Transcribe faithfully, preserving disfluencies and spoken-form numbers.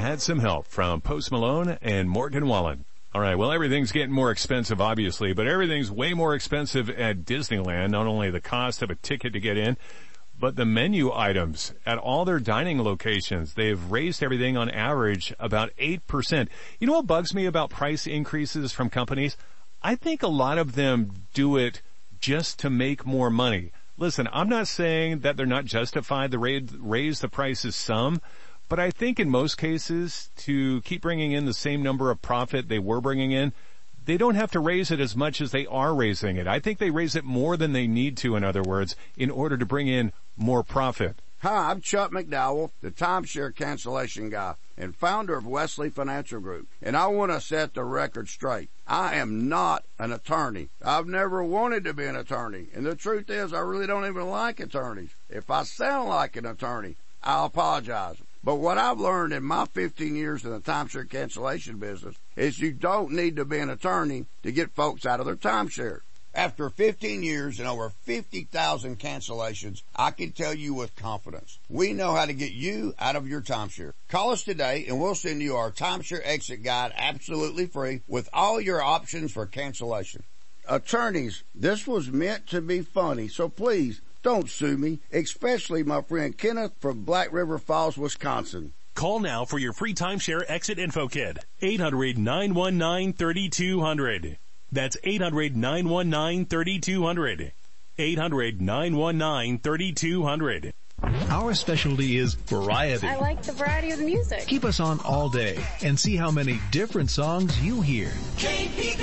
had some help from Post Malone and Morgan Wallen. All right, well, everything's getting more expensive, obviously, but everything's way more expensive at Disneyland. Not only the cost of a ticket to get in, but the menu items at all their dining locations. They've raised everything on average about eight percent. You know what bugs me about price increases from companies? I think a lot of them do it just to make more money. Listen, I'm not saying that they're not justified to raise, raise the prices some, but I think in most cases, to keep bringing in the same number of profit they were bringing in, they don't have to raise it as much as they are raising it. I think they raise it more than they need to, in other words, in order to bring in more profit. Hi, I'm Chuck McDowell, the timeshare cancellation guy and founder of Wesley Financial Group, and I want to set the record straight. I am not an attorney. I've never wanted to be an attorney, and the truth is I really don't even like attorneys. If I sound like an attorney, I'll apologize. But what I've learned in my fifteen years in the timeshare cancellation business is you don't need to be an attorney to get folks out of their timeshare. After fifteen years and over fifty thousand cancellations, I can tell you with confidence, we know how to get you out of your timeshare. Call us today and we'll send you our timeshare exit guide absolutely free with all your options for cancellation. Attorneys, this was meant to be funny, so please don't sue me, especially my friend Kenneth from Black River Falls, Wisconsin. Call now for your free timeshare exit info kit. eight hundred, nine one nine, three two zero zero. That's eight hundred, nine one nine, three two zero zero. eight hundred, nine one nine, three two zero zero. Our specialty is variety. I like the variety of the music. Keep us on all day and see how many different songs you hear. K P